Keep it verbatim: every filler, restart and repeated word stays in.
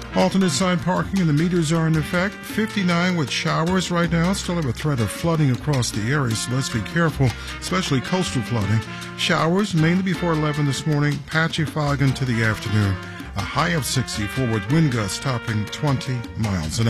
Alternate side parking and the meters are in effect. fifty-nine with showers right now. Still have a threat of flooding across the area, so let's be careful, especially coastal flooding. Showers mainly before eleven this morning. Patchy fog into the afternoon. A high of sixty-four with wind gusts topping twenty miles an hour.